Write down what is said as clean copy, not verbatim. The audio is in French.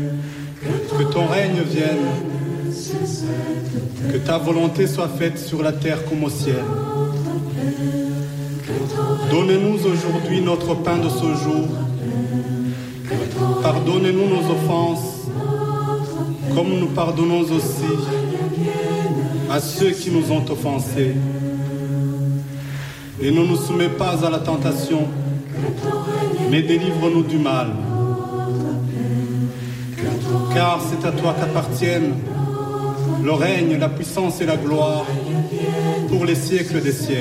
Que ton règne vienne, que ta volonté soit faite sur la terre comme au ciel. Donne-nous aujourd'hui notre pain de ce jour. Pardonnez-nous nos offenses, comme nous pardonnons aussi à ceux qui nous ont offensés. Et ne nous soumets pas à la tentation, mais délivre-nous du mal. Car c'est à toi qu'appartiennent le règne, la puissance et la gloire pour les siècles des siècles.